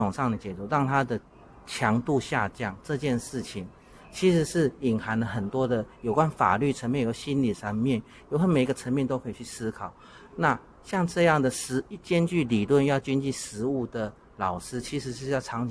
统上的解读，让它的强度下降，这件事情其实是隐含了很多的有关法律层面、有心理层面，有每一个层面都可以去思考。那像这样的兼具理论要兼具实务的老师，其实是要长期